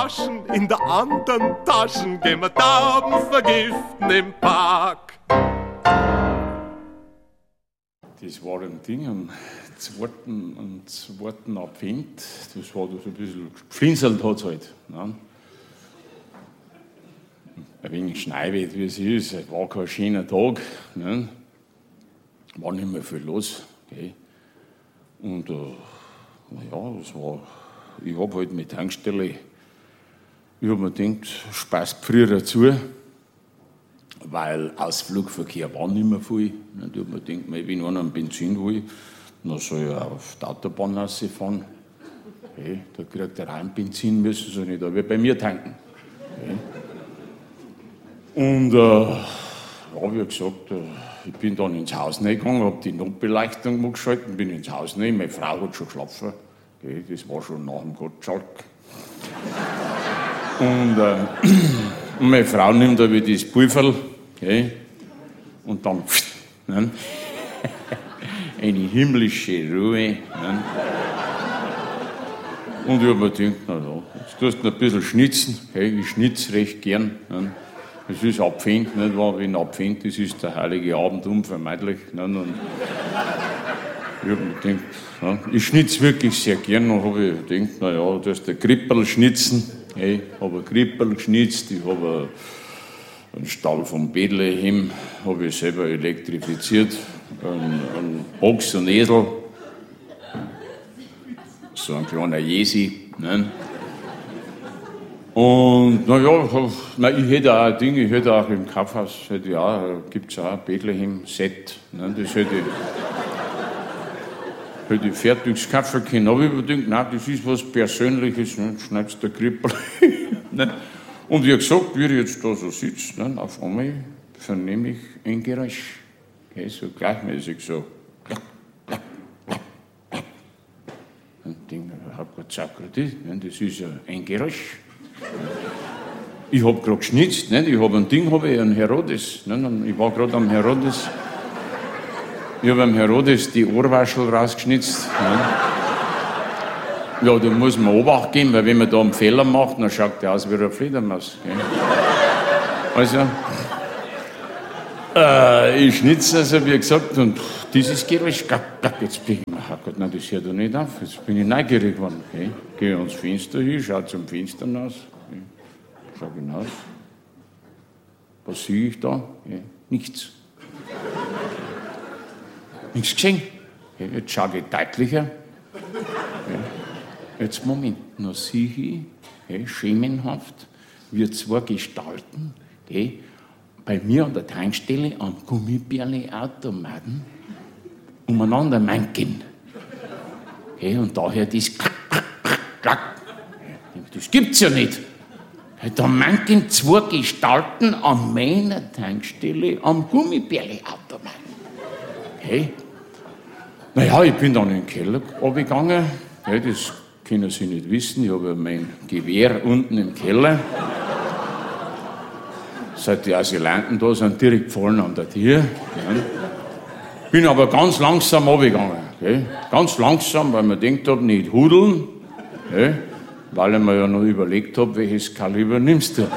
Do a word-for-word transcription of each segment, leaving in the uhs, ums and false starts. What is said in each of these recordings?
Taschen, in der anderen Taschen gehen wir Tauben vergiften im Park. Das war ein Ding am zweiten, am zweiten Advent. Das war da so ein bisschen geflinzelt hat es halt. Ne? Ein wenig Schneewett, wie es ist. Es war kein schöner Tag. Ne? War nicht mehr viel los. Okay? Und äh, naja, das war, ich habe halt mit Tankstelle, ich habe mir gedacht, Spaß früher dazu, weil Ausflugverkehr war nicht mehr viel. Ich habe mir gedacht, wenn einer einen Benzin will, dann soll er auf die Autobahn rausfahren. Okay? Da kriegt er rein Benzin, müssen sie nicht, aber bei mir tanken. Okay? Und äh, ja, wie gesagt, äh, ich bin dann ins Haus reingegangen, habe die Notbeleuchtung mal geschaltet, bin ins Haus rein, meine Frau hat schon geschlafen. Okay, das war schon nach dem Gottschalk. Und, äh, und meine Frau nimmt da wieder das Pulverl, okay, und dann ne, eine himmlische Ruhe. Ne. Und ich habe mir gedacht, na ja, jetzt tust du noch ein bisschen schnitzen. Okay, ich schnitze recht gern. Ne. Das ist Advent, nicht wahr? Wenn Advent ist, ist der heilige Abend unvermeidlich. Nicht? Und ich habe mir gedacht, ja, ich schnitze wirklich sehr gern. Und habe ich gedacht, naja, du hast ein Krippel schnitzen. Hey, ich habe ein Krippel geschnitzt, ich habe einen Stall von Bethlehem, habe ich selber elektrifiziert, einen, einen Ochs und Esel, so ein kleiner Jesi. Ne? Und naja, ich hätte auch ein Ding, ich hätte auch im Kaufhaus, hätte auch, gibt es auch ein Bethlehem-Set. Ne? Das hätte ich, hätte ich fertig kaufen können. Aber ich habe gedacht, nein, das ist was Persönliches, ne? Schneidest der Krippel. Ne? Und wie gesagt, wie ich jetzt da so sitze, ne? Auf einmal vernehme ich ein Geräusch. Okay, so gleichmäßig so. Und ich denke, ich habe gerade Sokrates, ne? Das ist ja ein Geräusch. Ich habe gerade geschnitzt, ne? Ich habe ein Ding, habe ich einen Herodes. Ne? Ich war gerade am Herodes. Ich habe am Herodes die Ohrwaschel rausgeschnitzt. Ne? Ja, da muss man Obacht geben, weil wenn man da einen Fehler macht, dann schaut der aus wie eine Fledermaus. Gell? Also, äh, ich schnitze, also wie gesagt, und dieses Geräusch, jetzt bin ich mir, oh Gott, nein, das hört doch nicht auf, jetzt bin ich neugierig geworden. Okay? Gehe ans Fenster hin, schaue zum Fenster hinaus, okay? Schau hinaus. Was sehe ich da? Okay? Nichts. Nichts gesehen. Okay? Jetzt schaue ich deutlicher. Okay? Jetzt Moment, noch sehe ich, okay, schemenhaft, wie zwei Gestalten, okay, bei mir an der Tankstelle am Gummibärle-Automaten umeinander manken. Okay, und daher das klack, klack, klack, klack. Das gibt's ja nicht. Da manken zwei Gestalten an meiner Tankstelle am Gummibärle-Automaten. Okay. Naja, ich bin dann in den Keller runtergegangen. Okay, das können Sie nicht wissen, ich habe mein Gewehr unten im Keller. Seit die Asylanten da sind, direkt gefallen an der Tür. Ja. Bin aber ganz langsam runtergegangen. Okay. Ganz langsam, weil man denkt habe, nicht hudeln. Okay. Weil ich mir ja noch überlegt habe, welches Kaliber nimmst du.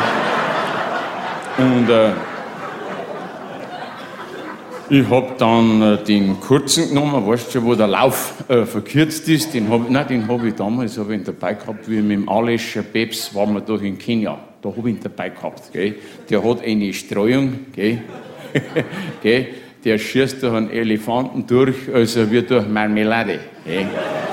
Und äh, ich habe dann äh, den kurzen genommen, weißt du schon, wo der Lauf äh, verkürzt ist. Den habe nein, den habe ich damals hab ich ihn dabei gehabt, wie mit dem Alescher Peps waren wir da in Kenia. Da habe ich ihn dabei gehabt. Gell. Der hat eine Streuung, gell. Gell. Der schießt durch einen Elefanten durch, also wie durch Marmelade. Gell.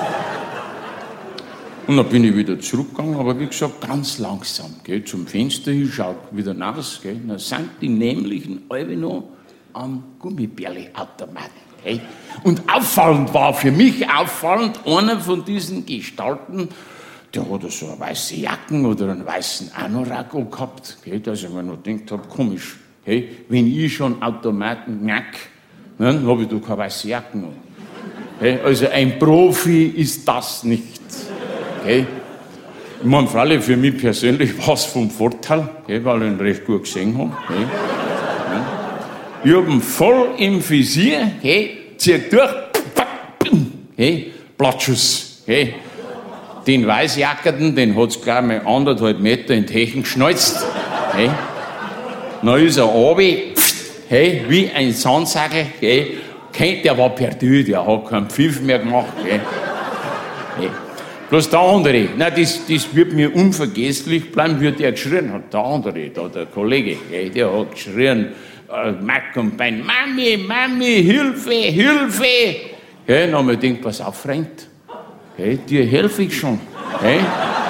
Und dann bin ich wieder zurückgegangen, aber wie gesagt, ganz langsam. Gell. Zum Fenster hin, schaut wieder raus. Gell. Dann sind die nämlichen alle noch am Gummibärle-Automaten. Okay? Und auffallend war für mich auffallend, einer von diesen Gestalten, der hat so eine weiße Jacken oder einen weißen Anorak gehabt, okay? Dass ich mir noch gedacht habe, komisch, okay? Wenn ich schon Automaten knack, dann habe ich doch keine weiße Jacken. Okay? Also ein Profi ist das nicht. Okay? Ich meine, freilich für mich persönlich war es vom Vorteil, okay? Weil ich ihn recht gut gesehen habe. Okay? Ich habe ihn voll im Visier, hey, zieht durch, hey, Blattschuss, hey. Den Weißjackerten, den hat's gleich mal anderthalb Meter in die Hechen geschnalzt. Hey. Dann ist er runter, hey, wie ein Sandsagel, hey. Der war perdu, der hat keinen Pfiff mehr gemacht. Hey. Hey. Bloß der andere, nein, das, das wird mir unvergesslich bleiben, wie der geschrien hat. Der andere, da, der Kollege, hey, der hat geschrien, äh, Mack und Bein, Mami, Mami, Hilfe, Hilfe. Hey, dann haben wir gedacht, pass auf, Freund, hey, dir helfe ich schon. Hey.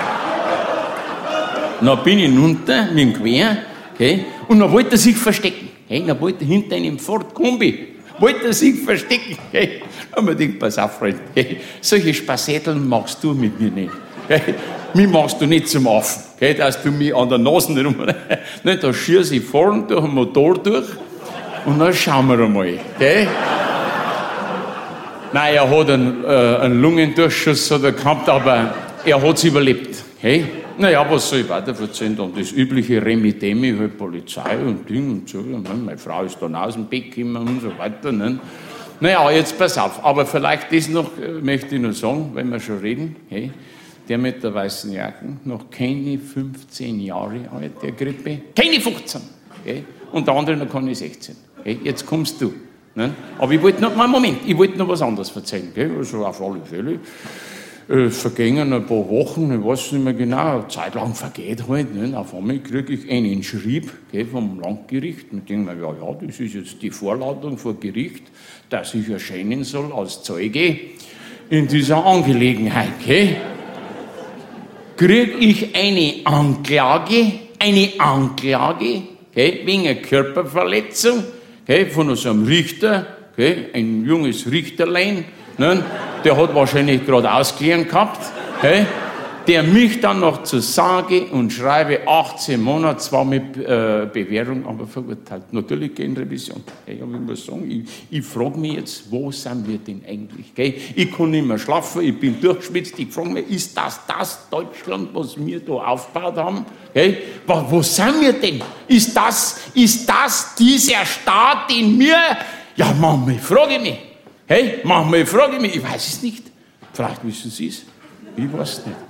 Dann bin ich runter mit dem Gewehr, hey, und dann wollte er sich verstecken. Hey, dann wollte er hinter einem Ford Kombi, wollte er sich verstecken. Hey. Dann haben wir gedacht, pass auf, Freund, hey, solche Spassetteln machst du mit mir nicht. Hey, mich machst du nicht zum Affen, hey, dass du mich an der Nase rum. Da schieße ich vorn durch den Motor durch und dann schauen wir einmal. Okay? Nein, er hat einen, äh, einen Lungendurchschuss hat er gehabt, aber er hat es überlebt. Hey? Naja, was soll ich weiter erzählen? Dann das übliche Remi-Demi, halt Polizei und Ding und so. Ne? Meine Frau ist dann aus dem Bett gekommen und so weiter. Ne? Naja, jetzt pass auf. Aber vielleicht das noch, äh, möchte ich noch sagen, wenn wir schon reden. Hey? Der mit der weißen Jacken, noch keine fünfzehn Jahre alt, der Grippe. Keine fünfzehn. Okay? Und der andere noch keine sechzehn. Okay? Jetzt kommst du. Ne? Aber ich wollte noch, mal Moment, ich wollte noch was anderes erzählen. Okay? Also auf alle Fälle. Äh, vergingen ein paar Wochen, ich weiß nicht mehr genau, eine Zeit lang vergeht halt. Ne? Auf einmal kriege ich einen Schrieb, okay, vom Landgericht. Und denke mir, ja, ja, das ist jetzt die Vorladung vor Gericht, dass ich erscheinen soll als Zeuge in dieser Angelegenheit. Okay? Kriege ich eine Anklage, eine Anklage, okay, wegen einer Körperverletzung, okay, von so einem Richter, okay, ein junges Richterlein, ne, der hat wahrscheinlich gerade ausgelernt gehabt, okay, der mich dann noch zu sage und schreibe achtzehn Monate, zwar mit äh, Bewährung, aber verurteilt. Natürlich gegen Revision. Okay, ich muss sagen, ich, ich frage mich jetzt, wo sind wir denn eigentlich? Okay? Ich kann nicht mehr schlafen, ich bin durchgeschwitzt, ich frage mich, ist das das Deutschland, was wir da aufgebaut haben? Okay? Wo, wo sind wir denn? Ist das, ist das dieser Staat, den wir... Ja, manchmal frage ich mich. Hey, manchmal frage ich mich, ich weiß es nicht. Vielleicht wissen Sie es. Ich weiß es nicht.